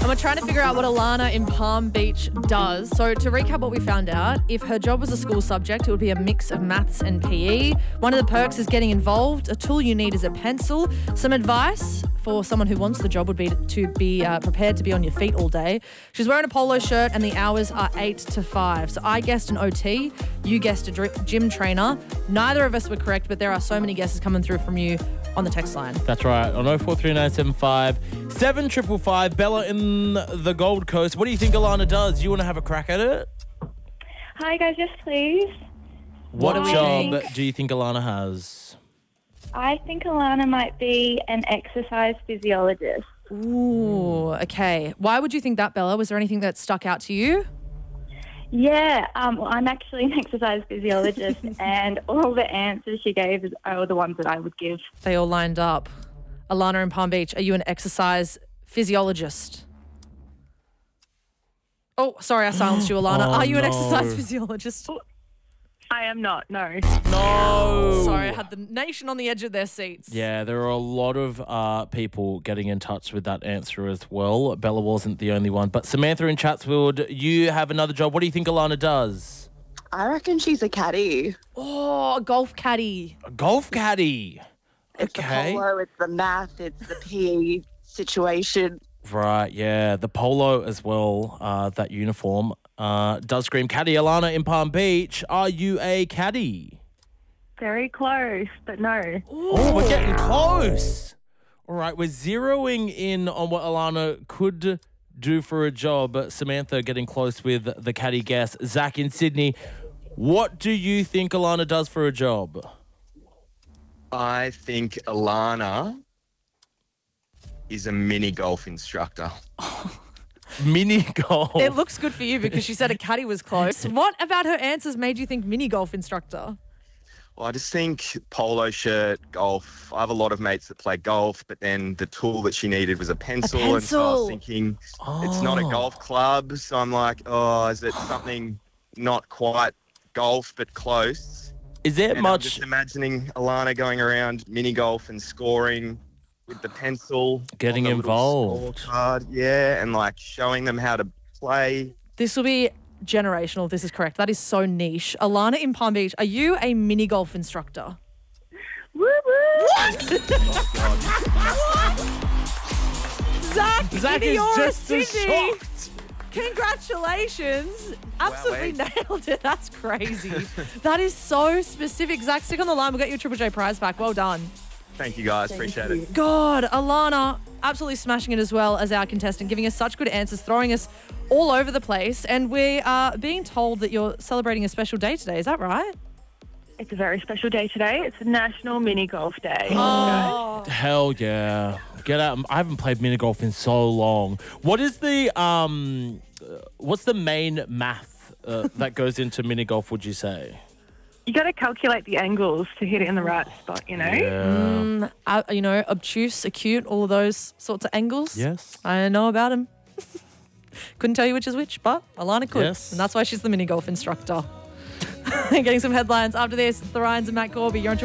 And we're trying to figure out what Alana in Palm Beach does. So to recap what we found out, if her job was a school subject, it would be a mix of maths and PE. One of the perks is getting involved. A tool you need is a pencil. Some advice for someone who wants the job would be to be prepared to be on your feet all day. She's wearing a polo shirt and the hours are 8 to 5. So I guessed an OT. You guessed a gym trainer. Neither of us were correct, but there are so many guesses coming through from you on the text line. That's right. On 043975 7555. Bella in the Gold Coast. What do you think Alana does? You want to have a crack at it? Hi guys, yes please. What do we job think? do you think Alana has? I think Alana might be an exercise physiologist. Ooh, okay. Why would you think that, Bella? Was there anything that stuck out to you? Yeah, well, I'm actually an exercise physiologist and all the answers she gave are the ones that I would give. They all lined up. Alana in Palm Beach, are you an exercise physiologist? Oh, sorry, I silenced you, Alana. Oh, Are you an no. exercise physiologist? I am not, no. No. Sorry, I had the nation on the edge of their seats. Yeah, there are a lot of people getting in touch with that answer as well. Bella wasn't the only one. But Samantha in Chatsfield, you have another job. What do you think Alana does? I reckon she's a caddy. Oh, a golf caddy. A golf caddy. It's Okay. the polo, it's the math, it's the PE situation. Right, yeah. The polo as well, that uniform, does scream caddy. Alana in Palm Beach, are you a caddy? Very close, but no. Oh, we're getting close. All right, we're zeroing in on what Alana could do for a job. Samantha getting close with the caddy guess. Zach in Sydney, what do you think Alana does for a job? I think Alana is a mini golf instructor. Mini golf. It looks good for you because she said a caddy was close. What about her answers made you think mini golf instructor? Well, I just think polo shirt, golf. I have a lot of mates that play golf, but then the tool that she needed was a pencil. And so I pencil. was thinking, it's not a golf club. So I'm like, oh, is it something not quite golf, but close? Is there And I'm much... just imagining Alana going around mini golf and scoring with the pencil. Getting on the little involved. scorecard, yeah, and like showing them how to play. This will be generational if this is correct. That is so niche. Alana in Palm Beach, are you a mini golf instructor? Woo woo! Zach Zach in is Eora, just as Sydney. shocked. Congratulations. Absolutely nailed it. That's crazy. That is so specific. Zach, stick on the line. We'll get you a Triple J prize back. Well done. Thank you guys, appreciate it. God, Alana, absolutely smashing it as well as our contestant, giving us such good answers, throwing us all over the place. And we are being told that you're celebrating a special day today. Is that right? It's a very special day today. It's National Mini Golf Day. Oh. Hell yeah. Get out. I haven't played mini golf in so long. What is the what's the main math that goes into mini golf, would you say? You got to calculate the angles to hit it in the right spot, you know? Yeah. Obtuse, acute, all of those sorts of angles. Yes. I know about them. Couldn't tell you which is which, but Alana could. Yes. And that's why she's the mini golf instructor. Getting some headlines after this. It's the Ryans and Matt Corby. You're on